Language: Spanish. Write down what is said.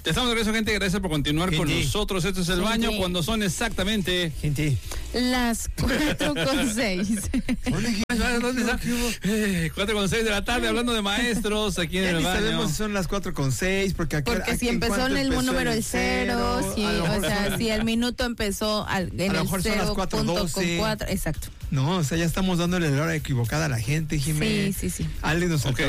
Ya estamos de regreso, gente. Gracias por continuar con nosotros. Esto es El Baño, cuando son exactamente... Gente. Las 4:06. ¿Dónde está? 4:06 de la tarde, hablando de maestros aquí en El Baño. Sabemos si son las 4:06, porque si empezó en el número el 0, si el minuto empezó en el 0.4, exacto. No, o sea, ya estamos dándole la hora equivocada a la gente, Jiménez. Sí. Ale nos